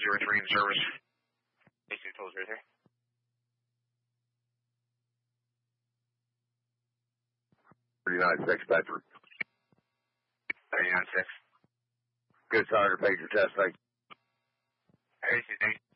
1203 in service. AC 1203. 39-6, Bedford. 39-6. Good, Sergeant. Pager test, thank you. AC, thank you.